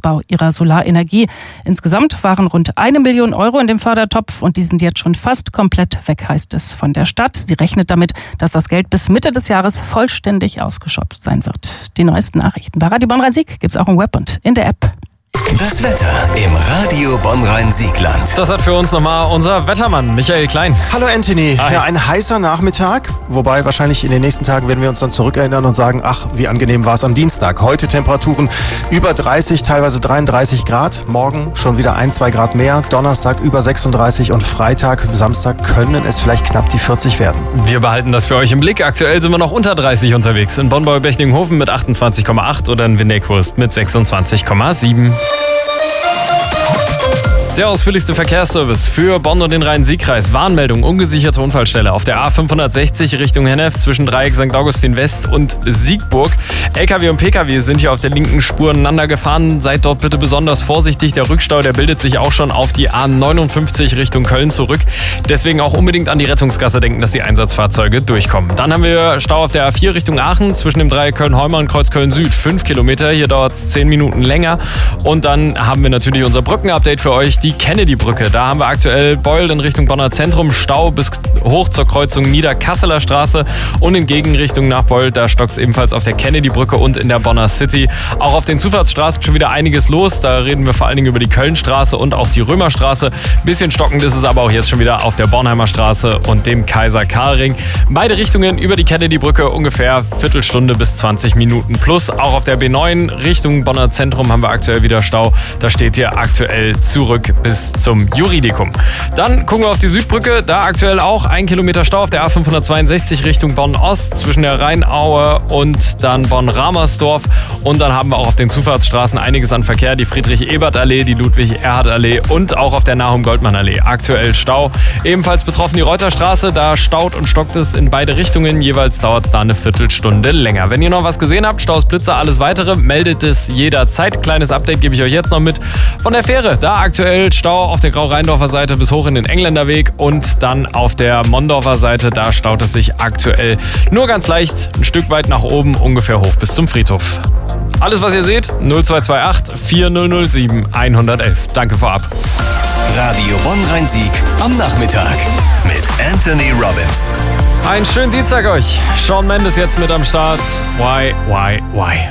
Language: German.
Ausbau ihrer Solarenergie. Insgesamt waren rund 1 Million Euro in dem Fördertopf und die sind jetzt schon fast komplett weg, heißt es von der Stadt. Sie rechnet damit, dass das Geld bis Mitte des Jahres vollständig ausgeschöpft sein wird. Die neuesten Nachrichten bei Radio Bonn-Rhein-Sieg gibt's auch im Web und in der App. Das Wetter im Radio Bonn-Rhein-Siegland. Das hat für uns nochmal unser Wettermann Michael Klein. Hallo Anthony. Hi. Ja, ein heißer Nachmittag, wobei wahrscheinlich in den nächsten Tagen werden wir uns dann zurückerinnern und sagen, ach, wie angenehm war es am Dienstag. Heute Temperaturen über 30, teilweise 33 Grad. Morgen schon wieder 1-2 Grad mehr. Donnerstag über 36 und Freitag, Samstag können es vielleicht knapp die 40 werden. Wir behalten das für euch im Blick. Aktuell sind wir noch unter 30 unterwegs. In Bonn-Bechtlinghofen mit 28,8 oder in Windeck-Hurst mit 26,7. Der ausführlichste Verkehrsservice für Bonn und den Rhein-Sieg-Kreis. Warnmeldung, ungesicherte Unfallstelle auf der A560 Richtung Hennef zwischen Dreieck St. Augustin West und Siegburg. LKW und PKW sind hier auf der linken Spur aneinander gefahren. Seid dort bitte besonders vorsichtig. Der Rückstau, der bildet sich auch schon auf die A59 Richtung Köln zurück. Deswegen auch unbedingt an die Rettungsgasse denken, dass die Einsatzfahrzeuge durchkommen. Dann haben wir Stau auf der A4 Richtung Aachen zwischen dem Dreieck Köln-Heumer und Kreuz Köln-Süd. 5 Kilometer, hier dauert es 10 Minuten länger. Und dann haben wir natürlich unser Brückenupdate für euch. Die Kennedy-Brücke. Da haben wir aktuell Beul in Richtung Bonner Zentrum, Stau bis hoch zur Kreuzung Niederkasseler Straße und in Gegenrichtung nach Beul, da stockt es ebenfalls auf der Kennedy-Brücke und in der Bonner City. Auch auf den Zufahrtsstraßen schon wieder einiges los. Da reden wir vor allen Dingen über die Kölnstraße und auch die Römerstraße. Bisschen stockend ist es aber auch jetzt schon wieder auf der Bornheimer Straße und dem Kaiser-Karl-Ring. Beide Richtungen über die Kennedy-Brücke ungefähr Viertelstunde bis 20 Minuten plus. Auch auf der B9 Richtung Bonner Zentrum haben wir aktuell wieder Stau. Da steht hier aktuell zurück bis zum Juridikum. Dann gucken wir auf die Südbrücke. Da aktuell auch 1 Kilometer Stau auf der A562 Richtung Bonn-Ost zwischen der Rheinaue und dann Bonn-Ramersdorf. Und dann haben wir auch auf den Zufahrtsstraßen einiges an Verkehr. Die Friedrich-Ebert-Allee, die Ludwig-Erhard-Allee und auch auf der Nahum-Goldmann-Allee. Aktuell Stau. Ebenfalls betroffen die Reuterstraße. Da staut und stockt es in beide Richtungen. Jeweils dauert es da eine Viertelstunde länger. Wenn ihr noch was gesehen habt, Staus, Blitzer, alles weitere, meldet es jederzeit. Kleines Update gebe ich euch jetzt noch mit von der Fähre. Da aktuell Stau auf der Grau-Rheindorfer Seite bis hoch in den Engländerweg und dann auf der Mondorfer Seite, da staut es sich aktuell nur ganz leicht ein Stück weit nach oben, ungefähr hoch bis zum Friedhof. Alles, was ihr seht, 0228 4007 111. Danke vorab. Radio Bonn-Rhein-Sieg am Nachmittag mit Anthony Robbins. Einen schönen Dienstag euch. Shawn Mendes jetzt mit am Start. Why?